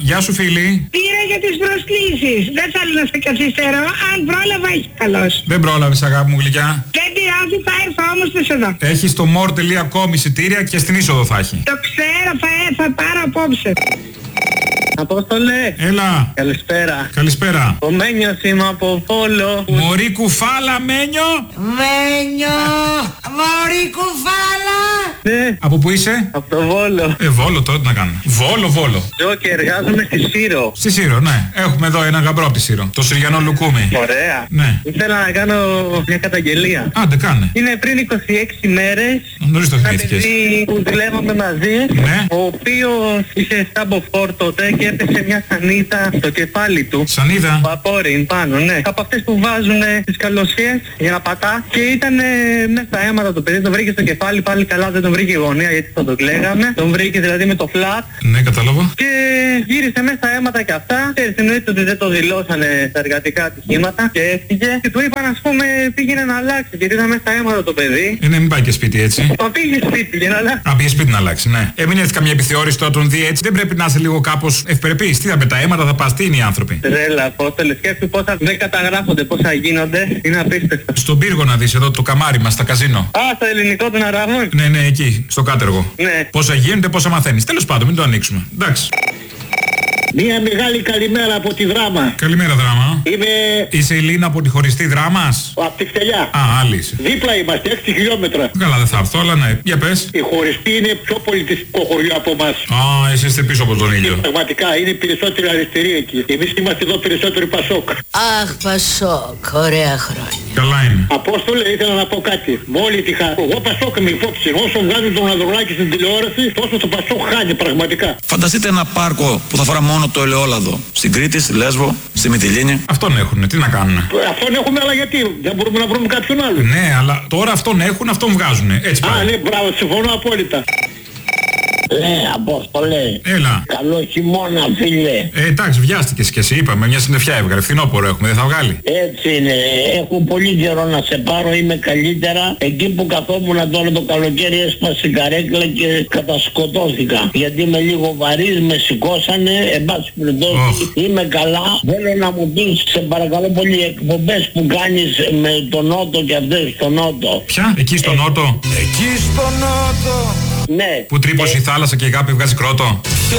Γεια σου, φίλη. Πήρα για τις προσκλήσεις. Δεν θέλω να σε καθυστερώ. Αν πρόλαβα, έχει καλώς. Δεν πρόλαβες, αγάπη μου γλυκιά. Δεν πειράζει, θα έρθω όμως πίσω εδώ. Έχει στο more.com εισιτήρια και στην είσοδο θα έχει. Το ξέρω, θα πάρω απόψε. Απόστολε. Έλα. Καλησπέρα. Καλησπέρα. Ο Μένιος είμαι από Βόλο. Μωρή κουφάλα, Μένιο. Μένιο, μωρή κουφάλα. Ναι. Από πού είσαι? Από το Βόλο. Βόλο τώρα τι να κάνουμε. Βόλο. Ζω και εργάζομαι στη Σύρο. Στη Σύρο, ναι. Έχουμε εδώ ένα γαμπρό από τη Σύρο. Το Συριανό Λουκούμι. Ωραία. Ναι. Ήθελα να κάνω μια καταγγελία. Άντε, κάνε. Είναι πριν 26 μέρες. Νωρίς το Ένα θυμήθηκες. παιδί που δουλεύαμε μαζί, Ναι. ο οποίος είχε στάμποφορ τότε και έπεσε μια σανίδα στο κεφάλι του. Σανίδα. Βαπόριν πάνω, ναι. Από αυτές που βάζουν στις καλωσιές για να πατά. Και ήταν μέσα στα αίματα το παιδί, τον βρήκε στο κεφάλι πάλι καλά, δεν τον βρήκε η γωνία γιατί θα τον κλαίγαμε. Τον βρήκε δηλαδή με το φλατ. Ναι, κατάλαβα. Και γύρισε μέσα στα αίματα και αυτά. Ξέρεις, εννοείται ότι δεν το δηλώσανε στα εργατικά ατυχήματα και έφυγε. Και του είπαν, ας πούμε, πήγαινε να αλλάξει γιατί ήταν μέσα στα αίματα το παιδί. Ναι, μην πάει και σπίτι έτσι. Μα πήγε σπίτι για να αλλάξει. Α, πήγε σπίτι να αλλάξει, ναι. Μην έρθει καμία επιθεώρηση τώρα τον δει έτσι. Δεν πρέπει να είσαι λίγο κάπως ευπρεπής. Τι θα με τα αίματα, θα πας, τι είναι οι άνθρωποι. Τρέλα, Απόστολε, σκέφτου πόσα δεν καταγράφονται, πόσα γίνονται. Είναι απίστευτο. Στον πύργο να δεις εδώ το καμάρι μας, στα καζίνο. Α, στο ελληνικό των Αραγών. Ναι, εκεί, στο κάτεργο. Ναι. Πόσα γίνονται, πόσα μαθαίνεις. Τέλος πάντων, μην το ανοίξουμε. Εντάξει. Μια μεγάλη καλημέρα από τη Δράμα. Καλημέρα, Δράμα. Είμαι Είσαι η Λίνα από τη χωριστή Δράμας. από τη Φτελιά. Α, άλλη είσαι. Δίπλα είμαστε, 6 χιλιόμετρα. Καλά, δεν θα έρθω, αλλά ναι. Για πες. Η χωριστή είναι πιο πολιτιστικό χωριό από εμάς. Α, εσείς είστε πίσω από τον ήλιο. Πραγματικά είναι περισσότερη αριστερή εκεί. Εμείς είμαστε εδώ περισσότεροι Πασόκ. Αχ, Πασόκ, ωραία χρόνια. Καλά είναι. Απόστολε, ήθελα να πω κάτι. Με όλη τη χαρά. Εγώ Πασόκ είμαι υπόψη. Όσο βγάζουν τον Ανδρουλάκη στην τηλεόραση, τόσο το Πασόκ χάνει πραγματικά. Φανταστείτε ένα πάρκο που θα φορά μόνο το ελαιόλαδο. Στην Κρήτη, στη Λέσβο, στη Μυτιλήνη. Αυτόν έχουνε, τι να κάνουνε. Αυτόν έχουμε, αλλά γιατί δεν μπορούμε να βρούμε κάποιον άλλο. Ναι, αλλά τώρα αυτόν έχουν, αυτόν βγάζουνε. Έτσι Α, πάει. ναι, μπράβο, συμφωνώ απόλυτα. Απόστολε. Έλα. Καλό χειμώνα, φίλε. Εντάξει, βιάστηκες κι εσύ, είπαμε. Μια συννεφιά έβγαλε. Φθινόπωρο έχουμε, δεν θα βγάλει. Έτσι είναι. Έχω πολύ καιρό να σε πάρω, είμαι καλύτερα. Εκεί που καθόμουν τώρα το καλοκαίρι έσπασε η καρέκλα και κατασκοτώθηκα. Γιατί είμαι λίγο βαρύς, με σηκώσανε. Εν πάση περιπτώσει, είμαι καλά. Θέλω να μου πεις, σε παρακαλώ πολύ, εκπομπές που κάνεις με τον Νότο και αυτές στο Νότο. Ποια? Εκεί στο Νότο. Εκεί στο Νότο. Ναι. Που τρύπωσε η θάλασσα και η αγάπη βγάζει κρότο.